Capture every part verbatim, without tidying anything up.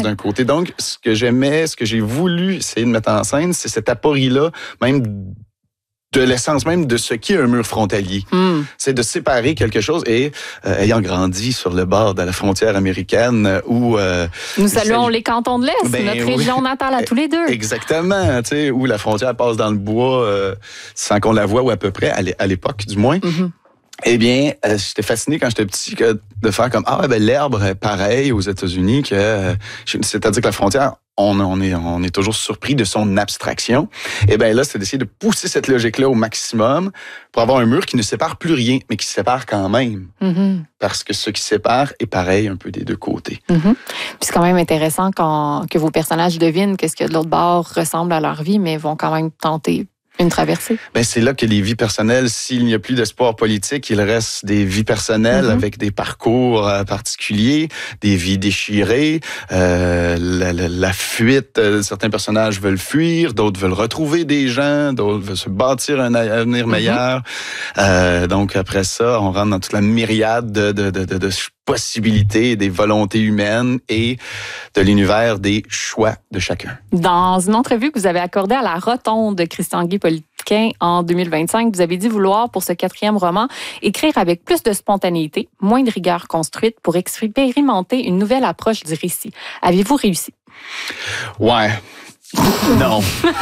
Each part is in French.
d'un côté. Donc, ce que j'aimais, ce que j'ai voulu essayer de mettre en scène, c'est cette aporie-là, même de l'essence même de ce qu'est un mur frontalier. Mm. C'est de séparer quelque chose et euh, ayant grandi sur le bord de la frontière américaine euh, où... Euh, Nous saluons les cantons de l'Est, ben, notre région oui, natale à tous les deux. Exactement, tu sais, où la frontière passe dans le bois euh, sans qu'on la voie ou à peu près, à l'époque du moins. Mm-hmm. Eh bien, euh, j'étais fasciné quand j'étais petit que de faire comme, ah ouais, ben l'herbe est pareil aux États-Unis, que euh, c'est-à-dire que la frontière, On, on, est, on est toujours surpris de son abstraction. Et bien là, c'est d'essayer de pousser cette logique-là au maximum pour avoir un mur qui ne sépare plus rien, mais qui sépare quand même. Mm-hmm. Parce que ce qui sépare est pareil un peu des deux côtés. Mm-hmm. Puis c'est quand même intéressant quand, que vos personnages devinent que ce qu'il y a de l'autre bord ressemble à leur vie, mais vont quand même tenter une traversée. Ben c'est là que les vies personnelles, s'il n'y a plus d'espoir politique, il reste des vies personnelles mm-hmm. avec des parcours euh, particuliers, des vies déchirées, euh, la, la, la fuite. Euh, certains personnages veulent fuir, d'autres veulent retrouver des gens, d'autres veulent se bâtir un avenir mm-hmm. meilleur. Euh, donc après ça, on rentre dans toute la myriade de, de, de, de, de possibilités, des volontés humaines et de l'univers des choix de chacun. Dans une entrevue que vous avez accordée à la Rotonde de Christian-Guy Poliquin en deux mille vingt-cinq, vous avez dit vouloir, pour ce quatrième roman, écrire avec plus de spontanéité, moins de rigueur construite pour expérimenter une nouvelle approche du récit. Avez-vous réussi? Ouais. Non.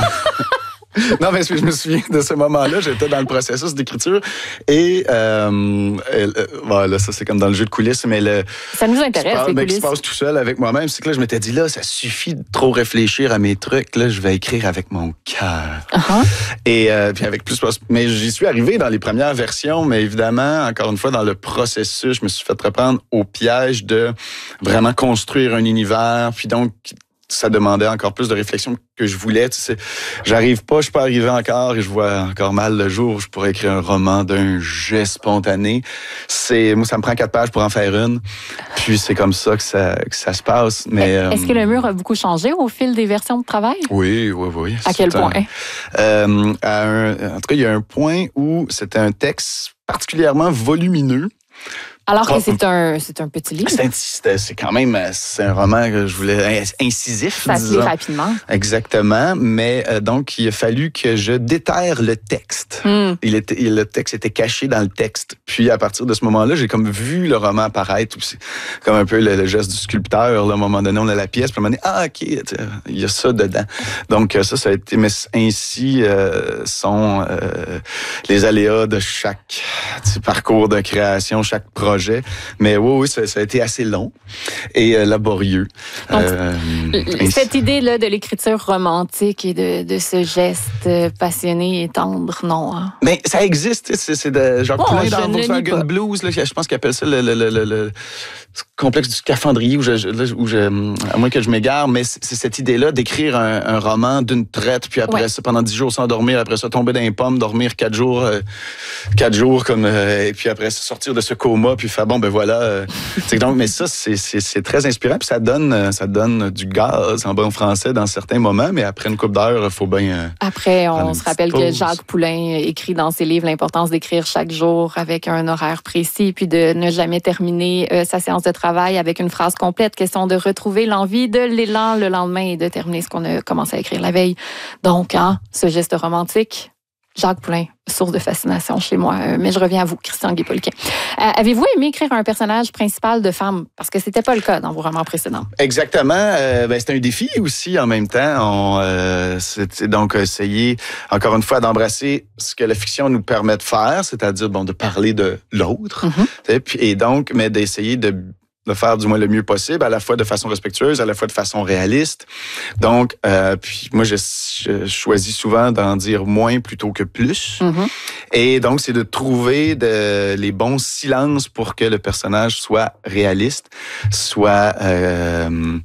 Non, mais je me souviens de ce moment-là, j'étais dans le processus d'écriture et euh, euh, voilà, ça c'est comme dans le jeu de coulisses, mais le ça nous intéresse passe, les mais coulisses. qui se passe tout seul avec moi-même, c'est que là je m'étais dit là, ça suffit de trop réfléchir à mes trucs, là je vais écrire avec mon cœur. Uh-huh. Et euh, puis avec plus, mais j'y suis arrivé dans les premières versions, mais évidemment encore une fois dans le processus, je me suis fait reprendre au piège de vraiment construire un univers, puis donc ça demandait encore plus de réflexion que je voulais. Tu sais, j'arrive pas, je suis pas arrivé encore et je vois encore mal le jour où je pourrais écrire un roman d'un jet spontané. C'est, moi, ça me prend quatre pages pour en faire une. Puis c'est comme ça que ça, que ça se passe. Mais est-ce euh, que le mur a beaucoup changé au fil des versions de travail? Oui, oui, oui. À quel point? Un, euh, à un, en tout cas, il y a un point où c'était un texte particulièrement volumineux. Alors que c'est un, c'est un petit livre. C'est, c'est, c'est quand même c'est un roman que je voulais incisif. Ça se lit rapidement. Exactement. Mais euh, donc, il a fallu que je déterre le texte. Mm. Il était, le texte était caché dans le texte. Puis, à partir de ce moment-là, j'ai comme vu le roman apparaître. C'est comme un peu le, le geste du sculpteur. Là, à un moment donné, on a la pièce. Puis, à un moment donné, ah, OK, il y a ça dedans. Donc, ça, ça a été... Mais ainsi euh, sont euh, les aléas de chaque parcours de création, chaque projet. Mais oui, oui, ça, ça a été assez long et euh, laborieux. Donc, euh, cette idée-là de l'écriture romantique et de, de ce geste passionné et tendre, non? Hein? Mais ça existe, c'est, c'est de Jacques oh, Poulain dans Volkswagen Blues, là, je pense qu'il appelle ça le, le, le, le, le complexe du scaphandrier, où je, où je, à moins que je m'égare, mais c'est, c'est cette idée-là d'écrire un, un roman d'une traite, puis après ouais. ça, pendant dix jours sans dormir, après ça, tomber dans les pommes, dormir quatre jours, euh, quatre jours, comme, euh, et puis après ça, sortir de ce coma, puis faire bon, ben voilà. Euh, donc, mais ça, c'est, c'est, c'est très inspirant, puis ça donne, ça donne du gaz en bon français dans certains moments, mais après une couple d'heures, il faut bien. Euh, après, on se rappelle pause. que Jacques Poulain écrit dans ses livres l'importance d'écrire chaque jour avec un horaire précis, puis de ne jamais terminer euh, sa séance de travail avec une phrase complète, question de retrouver l'envie, de l'élan le lendemain et de terminer ce qu'on a commencé à écrire la veille. Donc, hein, ce geste romantique, Jacques Poulain, source de fascination chez moi. Euh, mais je reviens à vous, Christian-Guy Poliquin. Euh, avez-vous aimé écrire un personnage principal de femme? Parce que c'était pas le cas dans vos romans précédents. Exactement. Euh, ben, c'était un défi aussi en même temps. On, euh, c'était donc essayer, encore une fois, d'embrasser ce que la fiction nous permet de faire, c'est-à-dire bon, de parler de l'autre. Mm-hmm. Et donc, mais d'essayer de de faire du moins le mieux possible, à la fois de façon respectueuse, à la fois de façon réaliste. Donc, euh, puis moi, je, je choisis souvent d'en dire moins plutôt que plus. Mm-hmm. Et donc, c'est de trouver de, les bons silences pour que le personnage soit réaliste, soit... Euh,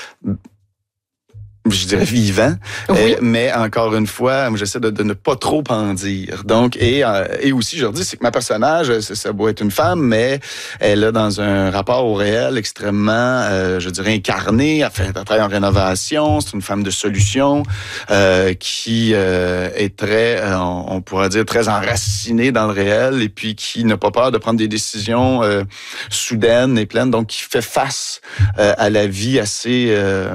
je dirais vivant, oui. euh, mais encore une fois, j'essaie de, de ne pas trop en dire. Donc, et, euh, et aussi, je leur dis, c'est que ma personnage, ça, ça doit être une femme, mais elle a dans un rapport au réel extrêmement, euh, je dirais, incarné. Elle fait un travail en rénovation, c'est une femme de solution euh, qui euh, est très, euh, on, on pourrait dire, très enracinée dans le réel et puis qui n'a pas peur de prendre des décisions euh, soudaines et pleines, donc qui fait face euh, à la vie assez... Euh,